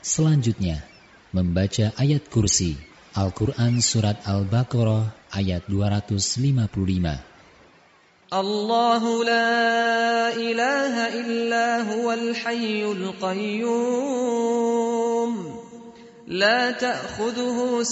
Selanjutnya, membaca ayat kursi, Al-Quran Surat Al-Baqarah ayat 255. Allahu la ilaha illa huwal hayyul qayyum, la ta'khudhuhu